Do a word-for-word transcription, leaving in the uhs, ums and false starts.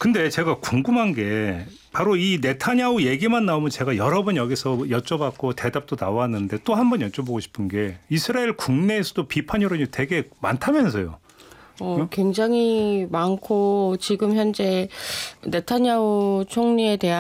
근데 제가 궁금한 게 바로 이 네타냐후 얘기만 나오면 제가 여러 번 여기서 여쭤봤고 대답도 나왔는데 또 한 번 여쭤보고 싶은 게 이스라엘 국내에서도 비판 여론이 되게 많다면서요. 어, 응? 굉장히 많고 지금 현재 네타냐후 총리에 대한